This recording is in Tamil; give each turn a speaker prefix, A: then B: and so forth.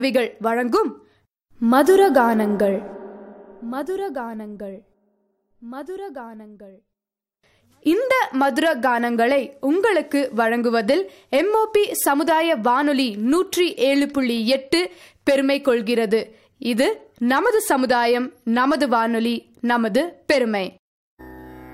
A: விகள் வழங்கும் மதுரகானங்கள் மதுரகானங்கள் மதுரகானங்கள். இந்த மதுர கானங்களை உங்களுக்கு வழங்குவதில் எம்ஓபி சமுதாய வானொலி 107.8 பெருமை கொள்கிறது. இது நமது சமுதாயம், நமது வானொலி, நமது பெருமை.